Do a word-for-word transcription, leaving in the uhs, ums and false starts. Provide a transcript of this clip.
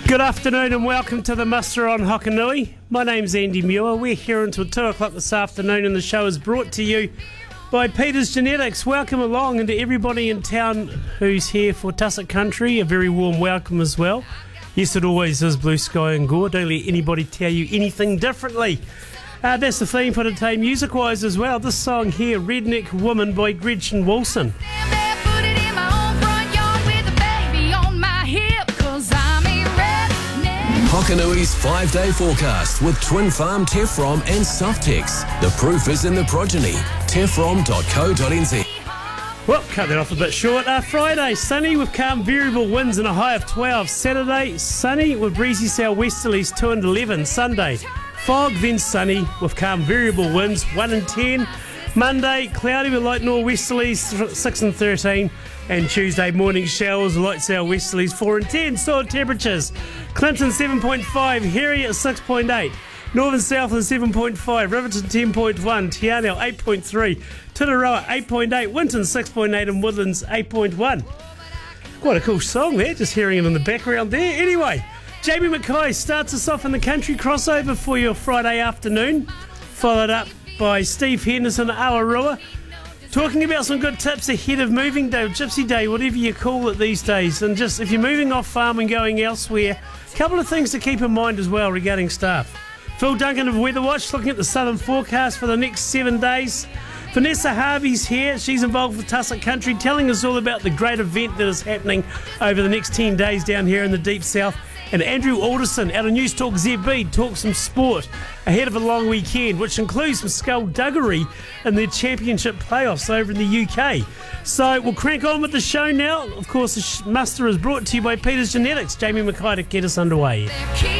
Good afternoon and welcome to the Muster on Hokanui. My name's Andy Muir. We're here until two o'clock this afternoon and the show is brought to you by Peters Genetics. Welcome along, and to everybody in town who's here for Tussock Country, a very warm welcome as well. Yes, it always is blue sky and gore. Don't let anybody tell you anything differently. Uh, that's the theme for today, music-wise as well. This song here, Redneck Woman by Gretchen Wilson. Hokanui's five-day forecast with Twin Farm Tefrom and Softex. The proof is in the progeny. tefrom dot co dot n z. Well, cut that off a bit short. Uh, Friday, sunny with calm variable winds and a high of twelve. Saturday, sunny with breezy southwesterlies two and eleven. Sunday, fog then sunny with calm variable winds one and ten. Monday, cloudy with light northwesterlies six and thirteen. And Tuesday, morning showers, light southwesterlies four and ten. Solid temperatures. Clinton seven point five, Harry at six point eight. Northern Southland seven point five, Riverton ten point one, Te Anau eight point three, Tutaroa eight point eight, Winton six point eight and Woodlands eight point one. What a cool song there, just hearing it in the background there. Anyway, Jamie Mackay starts us off in the country crossover for your Friday afternoon, followed up by Steve Henderson, Awarua, talking about some good tips ahead of moving day, Gypsy Day, whatever you call it these days. And just if you're moving off farm and going elsewhere, a couple of things to keep in mind as well regarding staff. Phil Duncan of Weather Watch looking at the southern forecast for the next seven days. Vanessa Harvey's here. She's involved with Tussock Country, telling us all about the great event that is happening over the next ten days down here in the deep south. And Andrew Alderson out of News Talk Z B talks some sport ahead of a long weekend, which includes some skullduggery in their championship playoffs over in the U K. So we'll crank on with the show now. Of course, the muster is brought to you by Peters Genetics. Jamie Mackay to get us underway.